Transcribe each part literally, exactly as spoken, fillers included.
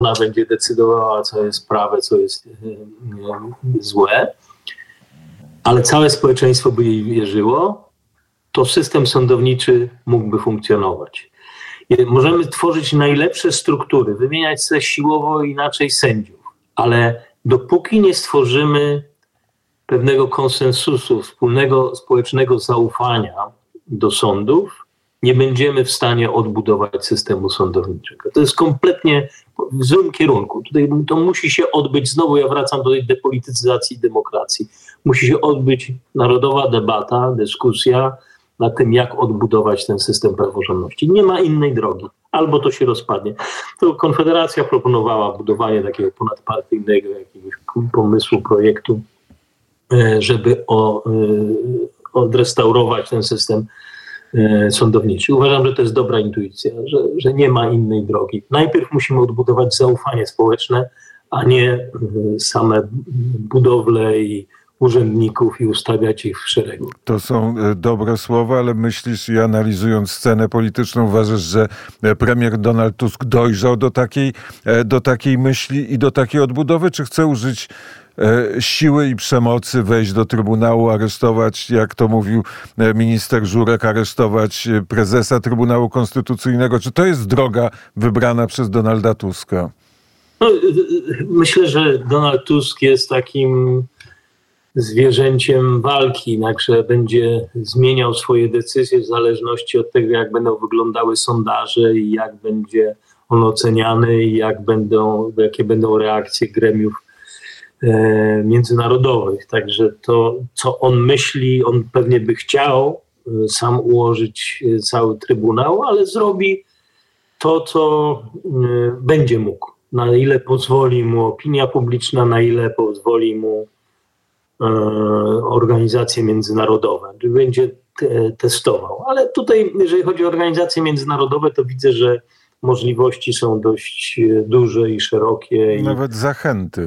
ona będzie decydowała, co jest prawe, co jest złe, ale całe społeczeństwo by jej wierzyło, to system sądowniczy mógłby funkcjonować. Możemy tworzyć najlepsze struktury, wymieniać sobie siłowo inaczej sędziów, ale dopóki nie stworzymy pewnego konsensusu, wspólnego społecznego zaufania do sądów, nie będziemy w stanie odbudować systemu sądowniczego. To jest kompletnie w złym kierunku. Tutaj to musi się odbyć, znowu ja wracam do tej depolityzacji demokracji, musi się odbyć narodowa debata, dyskusja na tym, jak odbudować ten system praworządności. Nie ma innej drogi. Albo to się rozpadnie. To Konfederacja proponowała budowanie takiego ponadpartyjnego jakiegoś pomysłu, projektu, żeby o, odrestaurować ten system sądowniczy. Uważam, że to jest dobra intuicja, że, że nie ma innej drogi. Najpierw musimy odbudować zaufanie społeczne, a nie same budowle i urzędników i ustawiać ich w szeregu. To są dobre słowa, ale myślisz i analizując scenę polityczną uważasz, że premier Donald Tusk dojrzał do takiej, do takiej myśli i do takiej odbudowy, czy chce użyć siły i przemocy, wejść do Trybunału, aresztować, jak to mówił minister Żurek, aresztować prezesa Trybunału Konstytucyjnego? Czy to jest droga wybrana przez Donalda Tuska? No, myślę, że Donald Tusk jest takim zwierzęciem walki, także będzie zmieniał swoje decyzje w zależności od tego, jak będą wyglądały sondaże i jak będzie on oceniany i jak będą, jakie będą reakcje gremiów e, międzynarodowych. Także to, co on myśli, on pewnie by chciał e, sam ułożyć e, cały Trybunał, ale zrobi to, co e, będzie mógł. Na ile pozwoli mu opinia publiczna, na ile pozwoli mu organizacje międzynarodowe, będzie te, testował. Ale tutaj, jeżeli chodzi o organizacje międzynarodowe, to widzę, że możliwości są dość duże i szerokie. Nawet zachęty.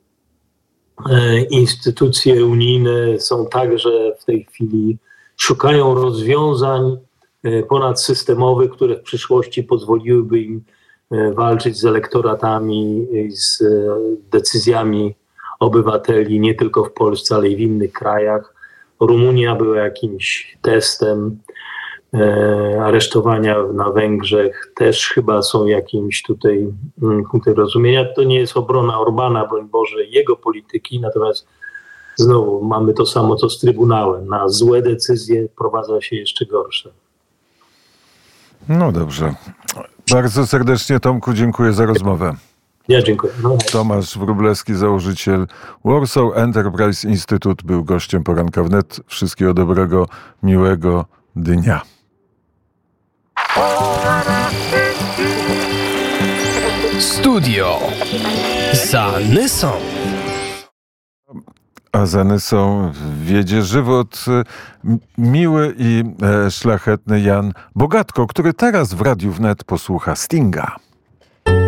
Instytucje unijne są także w tej chwili szukają rozwiązań ponadsystemowych, które w przyszłości pozwoliłyby im walczyć z elektoratami, z decyzjami obywateli, nie tylko w Polsce, ale i w innych krajach. Rumunia była jakimś testem, e, aresztowania na Węgrzech też chyba są jakimś tutaj punktem rozumienia. To nie jest obrona Orbana, broń Boże, jego polityki, natomiast znowu mamy to samo, co z Trybunałem. Na złe decyzje prowadza się jeszcze gorsze. No dobrze. Bardzo serdecznie, Tomku, dziękuję za rozmowę. Ja dziękuję. No. Tomasz Wróblewski, założyciel Warsaw Enterprise Institute, był gościem Poranka Wnet. Wszystkiego dobrego, miłego dnia. Studio Zanysą. A Zanysą wiedzie żywot miły i szlachetny Jan Bogatko, który teraz w Radiu Wnet posłucha Stinga.